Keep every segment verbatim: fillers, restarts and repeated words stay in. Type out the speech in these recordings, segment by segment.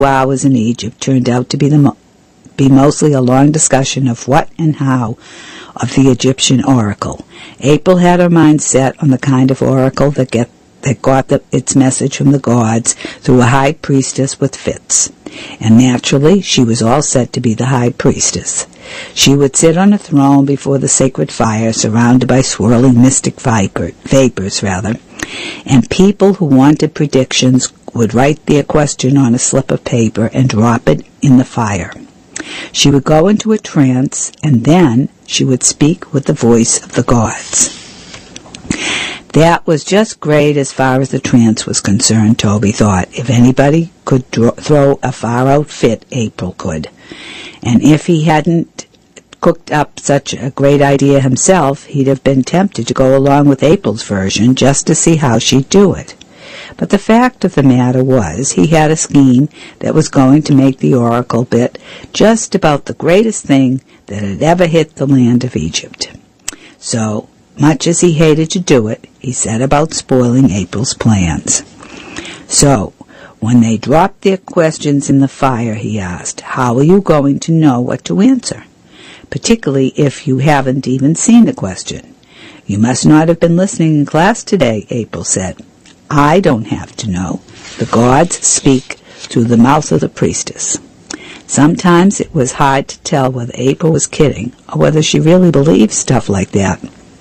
hours in Egypt turned out to be the mo- be mostly a long discussion of what and how of the Egyptian oracle. April had her mind set on the kind of oracle that get that got the, its message from the gods through a high priestess with fits. And naturally, she was all set to be the high priestess. She would sit on a throne before the sacred fire, surrounded by swirling mystic vapor, vapors, rather, and people who wanted predictions would write their question on a slip of paper and drop it in the fire. She would go into a trance, and then she would speak with the voice of the gods. That was just great as far as the trance was concerned, Toby thought. If anybody could draw, throw a far-out fit, April could. And if he hadn't cooked up such a great idea himself, he'd have been tempted to go along with April's version just to see how she'd do it. But the fact of the matter was he had a scheme that was going to make the oracle bit just about the greatest thing that had ever hit the land of Egypt. So, much as he hated to do it, he set about spoiling April's plans. So, when they dropped their questions in the fire, he asked, "How are you going to know what to answer? Particularly if you haven't even seen the question." "You must not have been listening in class today," April said. "I don't have to know. The gods speak through the mouth of the priestess." Sometimes it was hard to tell whether April was kidding or whether she really believed stuff like that.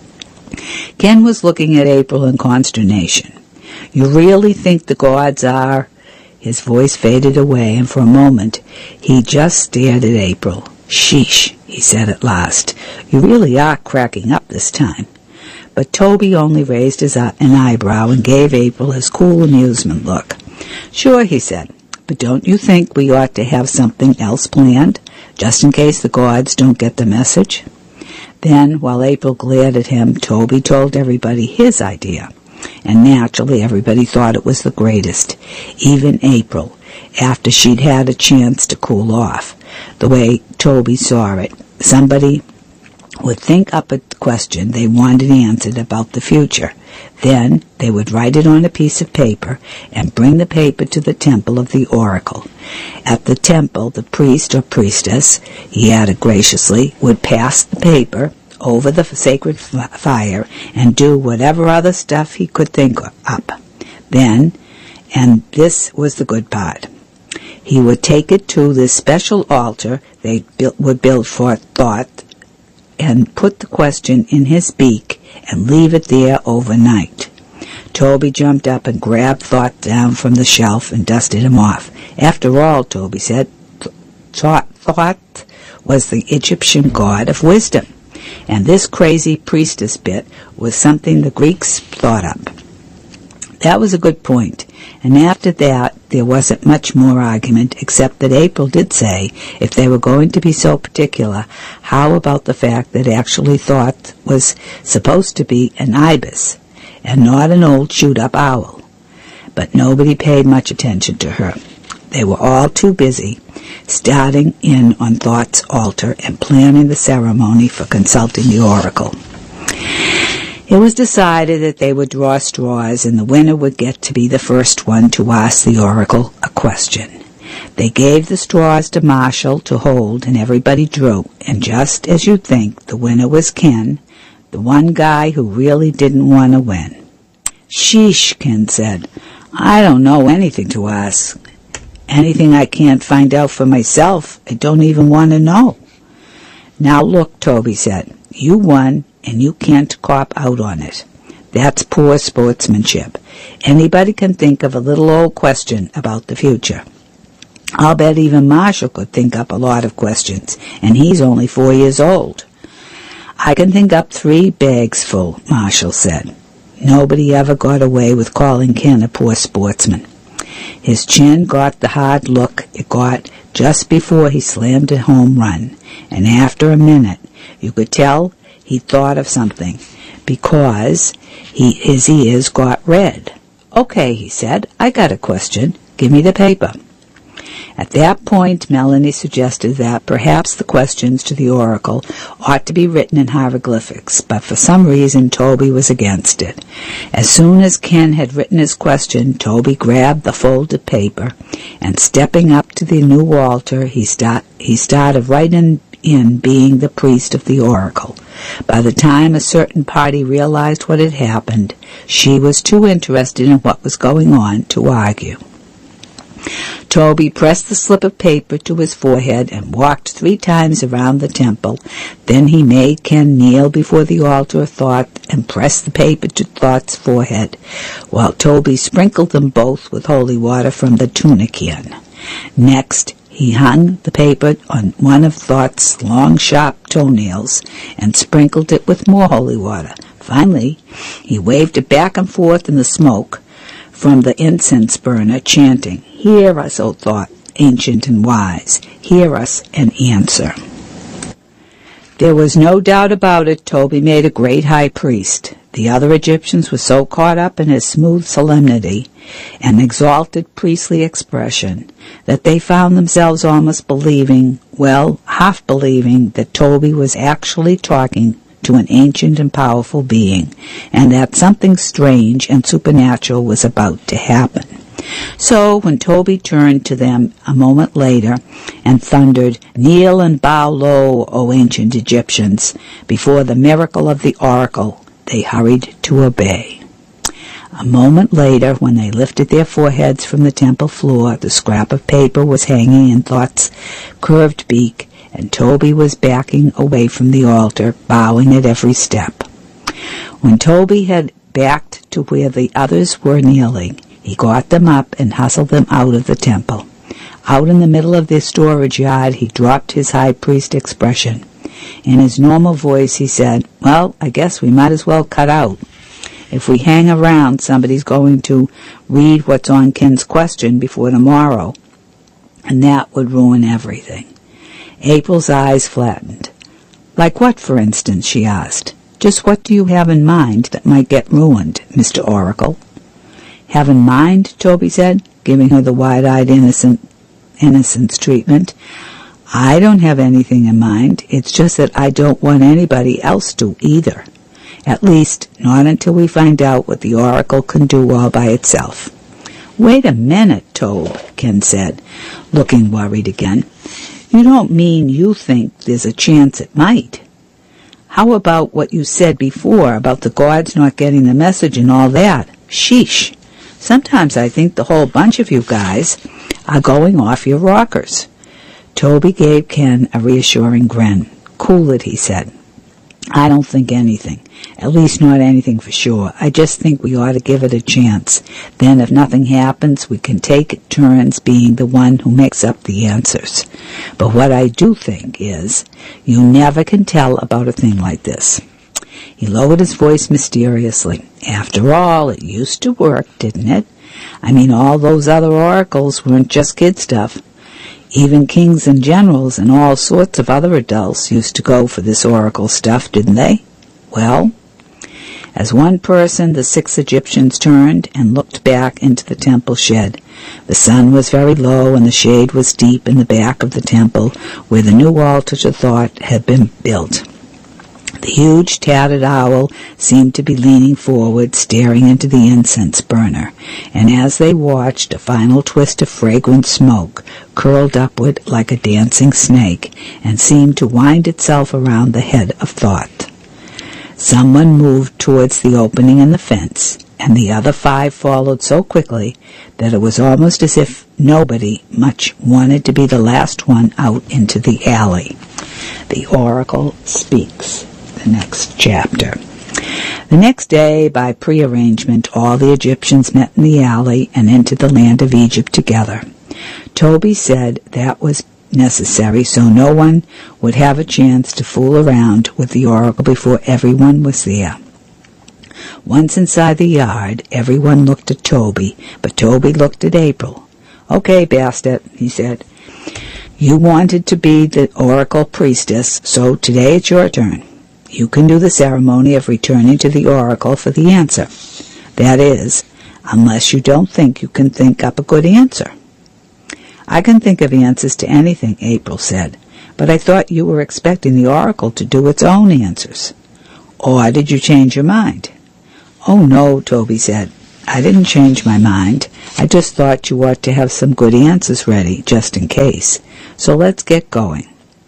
Ken was looking at April in consternation. "You really think the gods are—" His voice faded away, and for a moment he just stared at April. "Sheesh," he said at last. "You really are cracking up this time." But Toby only raised his eye- an eyebrow and gave April his cool amusement look. "Sure," he said, "but don't you think we ought to have something else planned, just in case the gods don't get the message?" Then, while April glared at him, Toby told everybody his idea. And naturally, everybody thought it was the greatest, even April, after she'd had a chance to cool off. The way Toby saw it, somebody would think up a question they wanted answered about the future. Then they would write it on a piece of paper and bring the paper to the temple of the oracle. At the temple, the priest or priestess, he added graciously, would pass the paper over the sacred f- fire and do whatever other stuff he could think up. Then, and this was the good part, he would take it to this special altar they built, would build for thought and put the question in his beak and leave it there overnight. Toby jumped up and grabbed Thought down from the shelf and dusted him off. After all, Toby said, Thought, Thought was the Egyptian god of wisdom, and this crazy priestess bit was something the Greeks thought up. That was a good point, and after that there wasn't much more argument, except that April did say, if they were going to be so particular, how about the fact that actually Thought was supposed to be an ibis, and not an old chewed-up owl? But nobody paid much attention to her. They were all too busy starting in on Thought's altar and planning the ceremony for consulting the oracle. It was decided that they would draw straws, and the winner would get to be the first one to ask the oracle a question. They gave the straws to Marshall to hold, and everybody drew, and just as you'd think, the winner was Ken, the one guy who really didn't want to win. "Sheesh," Ken said. "I don't know anything to ask. Anything I can't find out for myself, I don't even want to know." "Now look," Toby said, "you won, and you can't cop out on it. That's poor sportsmanship. Anybody can think of a little old question about the future. I'll bet even Marshall could think up a lot of questions, and he's only four years old." "I can think up three bags full," Marshall said. Nobody ever got away with calling Ken a poor sportsman. His chin got the hard look it got just before he slammed a home run, and after a minute you could tell he'd thought of something, because he, his ears got red. "Okay," he said, "I got a question. Give me the paper." At that point, Melanie suggested that perhaps the questions to the oracle ought to be written in hieroglyphics, but for some reason Toby was against it. As soon as Ken had written his question, Toby grabbed the folded paper, and stepping up to the new altar, he, start, he started right in, in being the priest of the oracle. By the time a certain party realized what had happened, she was too interested in what was going on to argue. Toby pressed the slip of paper to his forehead and walked three times around the temple. Then he made Ken kneel before the altar of Thought and pressed the paper to Thought's forehead, while Toby sprinkled them both with holy water from the tunic-kin. Next, he hung the paper on one of Thought's long, sharp toenails and sprinkled it with more holy water. Finally, he waved it back and forth in the smoke from the incense burner, chanting, "Hear us, O Thought, ancient and wise. Hear us and answer." There was no doubt about it, Toby made a great high priest. The other Egyptians were so caught up in his smooth solemnity and exalted priestly expression that they found themselves almost believing, well, half believing, that Toby was actually talking to an ancient and powerful being, and that something strange and supernatural was about to happen. So when Toby turned to them a moment later and thundered, "Kneel and bow low, O ancient Egyptians, before the miracle of the oracle," they hurried to obey. A moment later, when they lifted their foreheads from the temple floor, the scrap of paper was hanging in Thought's curved beak, and Toby was backing away from the altar, bowing at every step. When Toby had backed to where the others were kneeling, he got them up and hustled them out of the temple. Out in the middle of their storage yard, he dropped his high priest expression. In his normal voice, he said, "Well, I guess we might as well cut out. If we hang around, somebody's going to read what's on Ken's question before tomorrow, and that would ruin everything." April's eyes flattened. "Like what, for instance?" she asked. "Just what do you have in mind that might get ruined, Mister Oracle?" "Have in mind?" Toby said, giving her the wide-eyed innocent innocence treatment. "I don't have anything in mind. It's just that I don't want anybody else to either. At least, not until we find out what the oracle can do all by itself." "Wait a minute, Tobe," Ken said, looking worried again. "You don't mean you think there's a chance it might? How about what you said before about the gods not getting the message and all that? Sheesh. Sometimes I think the whole bunch of you guys are going off your rockers." Toby gave Ken a reassuring grin. "Cool it," he said. "I don't think anything. At least not anything for sure. I just think we ought to give it a chance. Then if nothing happens, we can take turns being the one who makes up the answers. But what I do think is, you never can tell about a thing like this." He lowered his voice mysteriously. "After all, it used to work, didn't it? I mean, all those other oracles weren't just kid stuff. Even kings and generals and all sorts of other adults used to go for this oracle stuff, didn't they? Well," as one person, the six Egyptians turned and looked back into the temple shed. The sun was very low and the shade was deep in the back of the temple where the new altar to Thought had been built. The huge tattered owl seemed to be leaning forward, staring into the incense burner, and as they watched, a final twist of fragrant smoke curled upward like a dancing snake and seemed to wind itself around the head of Thought. Someone moved towards the opening in the fence, and the other five followed so quickly that it was almost as if nobody much wanted to be the last one out into the alley. The Oracle speaks. The next chapter. The next day, by prearrangement, all the Egyptians met in the alley and entered the land of Egypt together. Toby said that was necessary so no one would have a chance to fool around with the oracle before everyone was there. Once inside the yard, everyone looked at Toby, but Toby looked at April. "Okay, Bastet," he said. "You wanted to be the oracle priestess, so today it's your turn. You can do the ceremony of returning to the oracle for the answer. That is, unless you don't think you can think up a good answer." I can think of answers to anything, April said, but I thought you were expecting the oracle to do its own answers. Or did you change your mind? Oh, no, Toby said. I didn't change my mind. I just thought you ought to have some good answers ready, just in case. So let's get going.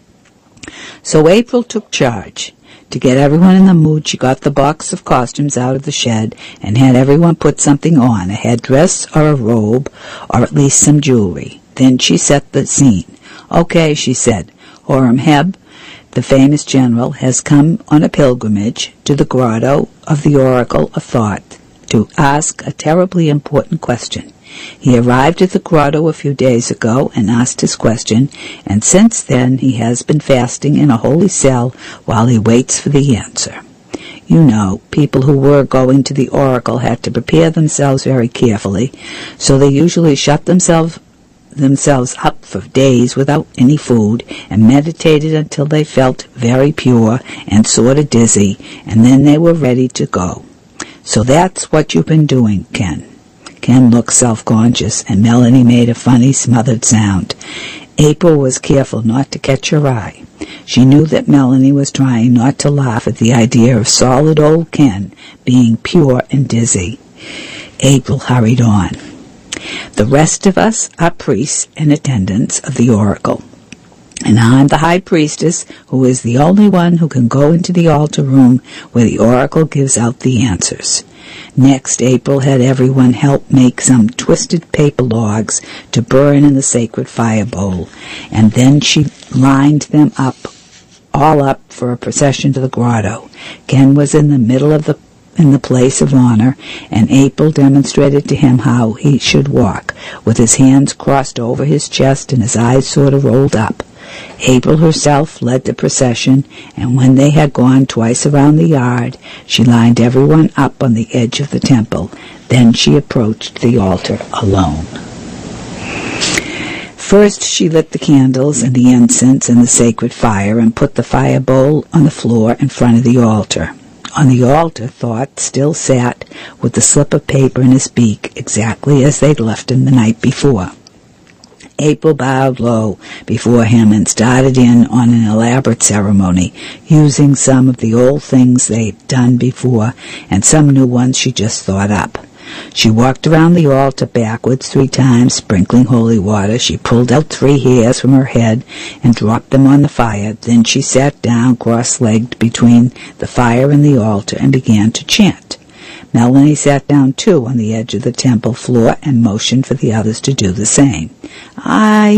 So April took charge. To get everyone in the mood, she got the box of costumes out of the shed and had everyone put something on, a headdress or a robe, or at least some jewelry. Then she set the scene. Okay, she said, Horemheb, the famous general, has come on a pilgrimage to the grotto of the Oracle of Thought to ask a terribly important question. He arrived at the grotto a few days ago and asked his question, and since then he has been fasting in a holy cell while he waits for the answer. You know, people who were going to the oracle had to prepare themselves very carefully, so they usually shut themselves themselves up for days without any food and meditated until they felt very pure and sort of dizzy, and then they were ready to go. So that's what you've been doing, Ken. Ken looked self-conscious, and Melanie made a funny, smothered sound. April was careful not to catch her eye. She knew that Melanie was trying not to laugh at the idea of solid old Ken being pure and dizzy. April hurried on. The rest of us are priests and attendants of the oracle, and I'm the high priestess, who is the only one who can go into the altar room where the oracle gives out the answers. Next, April had everyone help make some twisted paper logs to burn in the sacred fire bowl, and then she lined them up, all up for a procession to the grotto. Ken was in the middle of the in the place of honor, and April demonstrated to him how he should walk, with his hands crossed over his chest and his eyes sort of rolled up. April herself led the procession, and when they had gone twice around the yard, she lined everyone up on the edge of the temple. Then she approached the altar alone. First she lit the candles and the incense and the sacred fire and put the fire bowl on the floor in front of the altar. On the altar, Thought still sat with the slip of paper in his beak, exactly as they'd left him the night before. April bowed low before him and started in on an elaborate ceremony, using some of the old things they'd done before and some new ones she just thought up. She walked around the altar backwards three times, sprinkling holy water. She pulled out three hairs from her head and dropped them on the fire. Then she sat down cross-legged between the fire and the altar and began to chant. Melanie sat down too on the edge of the temple floor and motioned for the others to do the same. "I,"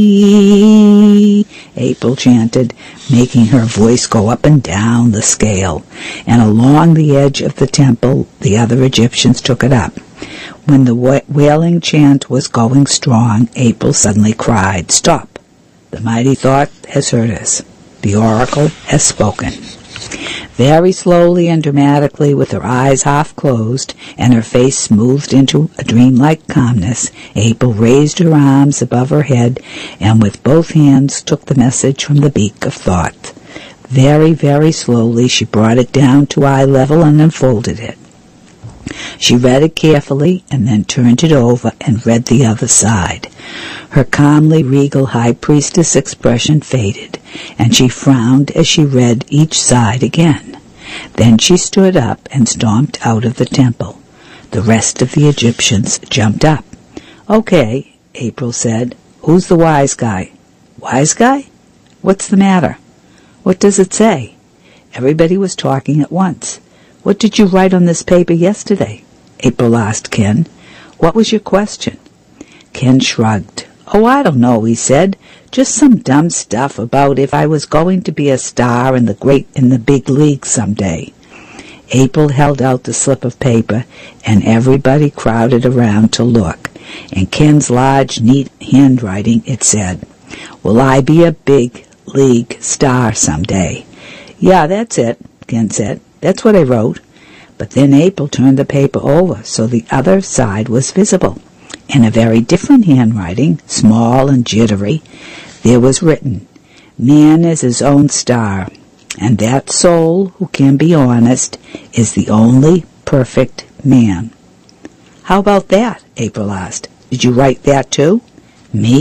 April chanted, making her voice go up and down the scale, and along the edge of the temple the other Egyptians took it up. When the wailing chant was going strong, April suddenly cried, "Stop! The mighty Thought has heard us. The oracle has spoken." Very slowly and dramatically, with her eyes half closed and her face smoothed into a dreamlike calmness, April raised her arms above her head and with both hands took the message from the beak of Thought. Very, very slowly she brought it down to eye level and unfolded it. She read it carefully and then turned it over and read the other side. Her calmly regal high priestess expression faded, and she frowned as she read each side again. Then she stood up and stomped out of the temple. The rest of the Egyptians jumped up. "Okay," April said. "Who's the wise guy?" "Wise guy? What's the matter? What does it say?" Everybody was talking at once. "What did you write on this paper yesterday?" April asked Ken. "What was your question?" Ken shrugged. "Oh, I don't know," he said. "Just some dumb stuff about if I was going to be a star in the great in the big league someday." April held out the slip of paper, and everybody crowded around to look. In Ken's large, neat handwriting, it said, "Will I be a big league star someday?" "Yeah, that's it," Ken said. "That's what I wrote." But then April turned the paper over so the other side was visible. In a very different handwriting, small and jittery, there was written, "Man is his own star, and that soul who can be honest is the only perfect man." "How about that?" April asked. "Did you write that too?" "Me?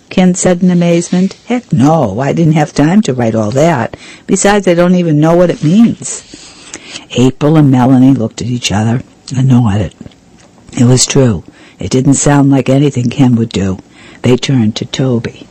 Ken said in amazement. Heck no, I didn't have time to write all that. Besides, I don't even know what it means. April and Melanie looked at each other and nodded. It was true. It didn't sound like anything Ken would do. They turned to Toby.